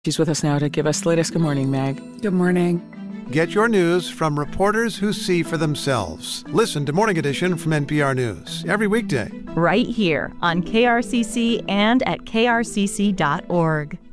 She's with us now to give us the latest. Good morning, Meg. Good morning. Get your news from reporters who see for themselves. Listen to Morning Edition from NPR News every weekday. Right here on KRCC and at krcc.org.